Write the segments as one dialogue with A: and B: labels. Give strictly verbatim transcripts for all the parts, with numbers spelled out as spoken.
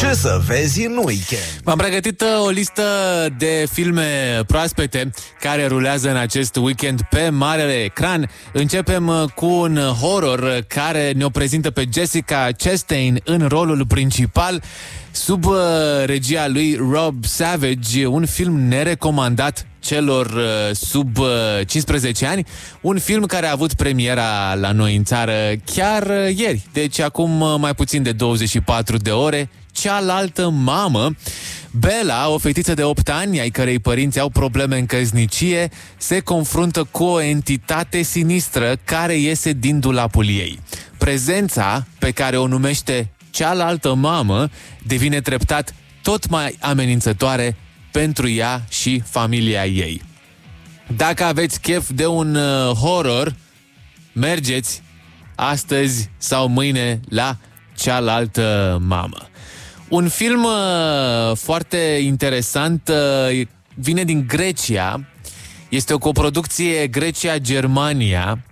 A: Ce să vezi în weekend?
B: M-am pregătit o listă de filme proaspete care rulează în acest weekend pe marele ecran. Începem cu un horror care ne-o prezintă pe Jessica Chastain în rolul principal, sub regia lui Rob Savage, un film nerecomandat celor sub cincisprezece ani, un film care a avut premiera la noi în țară chiar ieri, deci acum mai puțin de douăzeci și patru de ore. Cealaltă mamă, Bella, o fetiță de opt ani, ai cărei părinți au probleme în căsnicie, se confruntă cu o entitate sinistră care iese din dulapul ei. Prezența pe care o numește cealaltă mamă devine treptat tot mai amenințătoare pentru ea și familia ei. Dacă aveți chef de un uh, horror, mergeți astăzi sau mâine la cealaltă mamă. Un film uh, foarte interesant, uh, vine din Grecia, este o coproducție Grecia-Germania,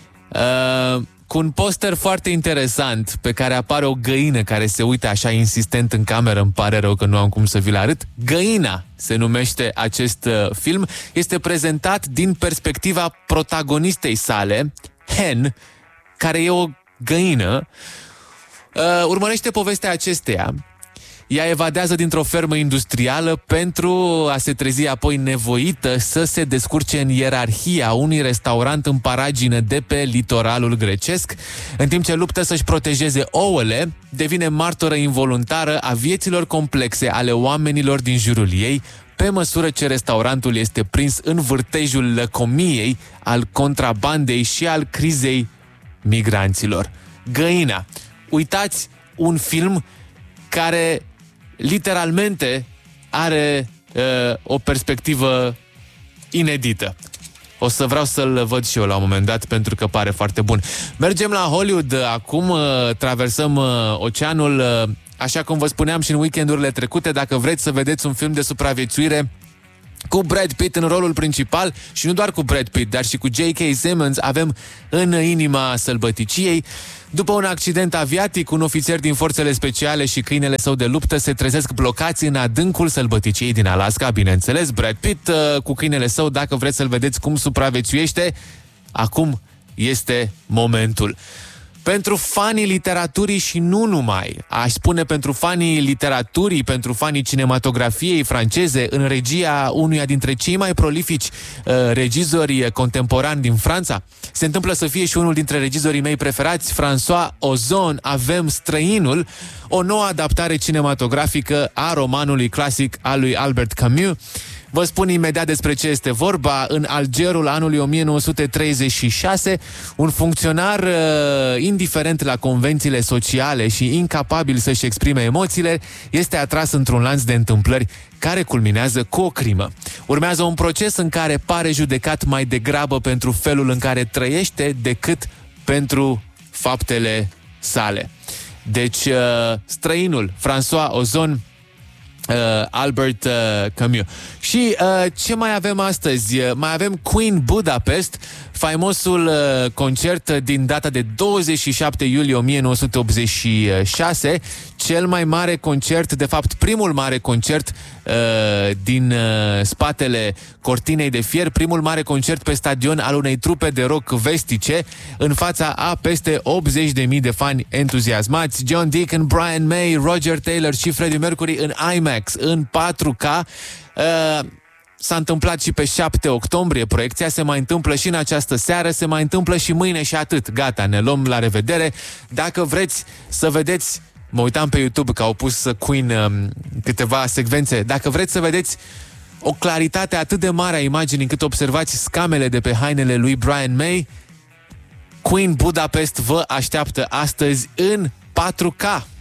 B: uh, cu un poster foarte interesant pe care apare o găină care se uită așa insistent în cameră. Îmi pare rău că nu am cum să vi-l arăt. Găina se numește acest uh, film. Este prezentat din perspectiva protagonistei sale, Hen, care e o găină. Uh, urmărește povestea acesteia. Ea evadează dintr-o fermă industrială pentru a se trezi apoi nevoită să se descurce în ierarhia unui restaurant în paragină de pe litoralul grecesc. În timp ce luptă să-și protejeze ouăle, devine martoră involuntară a vieților complexe ale oamenilor din jurul ei, pe măsură ce restaurantul este prins în vârtejul lăcomiei, al contrabandei și al crizei migranților. Găina. Uitați, un film care literalmente are uh, o perspectivă inedită. O să vreau să-l văd și eu la un moment dat, pentru că pare foarte bun. Mergem la Hollywood acum, uh, traversăm uh, oceanul, uh, așa cum vă spuneam și în weekendurile trecute. Dacă vreți să vedeți un film de supraviețuire cu Brad Pitt în rolul principal, și nu doar cu Brad Pitt, dar și cu J K. Simmons, avem În inima sălbăticiei. După un accident aviatic, un ofițer din forțele speciale și câinele său de luptă se trezesc blocați în adâncul sălbăticiei din Alaska. Bineînțeles, Brad Pitt uh, cu câinele său. Dacă vreți să-l vedeți cum supraviețuiește, acum este momentul. Pentru fanii literaturii și nu numai, aș spune pentru fanii literaturii, pentru fanii cinematografiei franceze, în regia unuia dintre cei mai prolifici uh, regizori contemporani din Franța, se întâmplă să fie și unul dintre regizorii mei preferați, François Ozon. Avem Străinul, o nouă adaptare cinematografică a romanului clasic al lui Albert Camus. Vă spun imediat despre ce este vorba. În Algerul anului o mie nouă sute treizeci și șase, un funcționar uh, indiferent la convențiile sociale și incapabil să-și exprime emoțiile, este atras într-un lanț de întâmplări care culminează cu o crimă. Urmează un proces în care pare judecat mai degrabă pentru felul în care trăiește decât pentru faptele sale. Deci, uh, Străinul, François Ozon, Uh, Albert uh, Camus. Și uh, ce mai avem astăzi? Uh, mai avem Queen Budapest, faimosul uh, concert din data de douăzeci și șapte iulie o mie nouă sute optzeci și șase, cel mai mare concert, de fapt primul mare concert uh, din uh, spatele cortinei de fier, primul mare concert pe stadion al unei trupe de rock vestice, în fața a peste optzeci de mii de fani entuziasmați. John Deacon, Brian May, Roger Taylor și Freddie Mercury în IMAX, în patru K. Uh, S-a întâmplat și pe șapte octombrie proiecția, se mai întâmplă și în această seară, se mai întâmplă și mâine și atât. Gata, ne luăm la revedere. Dacă vreți să vedeți, mă uitam pe YouTube că au pus Queen um, câteva secvențe, dacă vreți să vedeți o claritate atât de mare a imaginii încât observați scamele de pe hainele lui Brian May, Queen Budapest vă așteaptă astăzi în patru K.